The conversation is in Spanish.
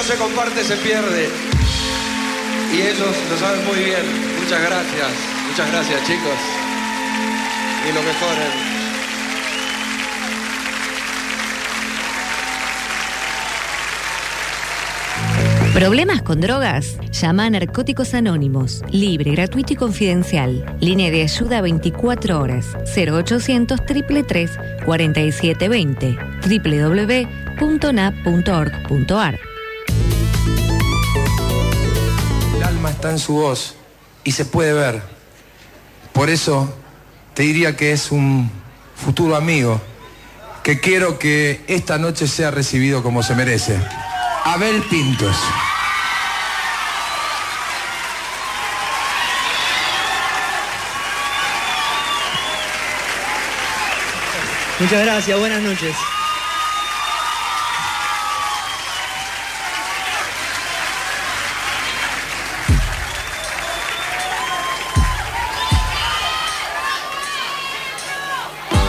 se comparte se pierde. Y ellos lo saben muy bien. Muchas gracias chicos. Y lo mejor. ¿Problemas con drogas? Llama a Narcóticos Anónimos. Libre, gratuito y confidencial. Línea de ayuda 24 horas. 0800 333 4720. www.nap.org.ar. El alma está en su voz y se puede ver. Por eso te diría que es un futuro amigo, que quiero que esta noche sea recibido como se merece. Abel Pintos. Muchas gracias, buenas noches.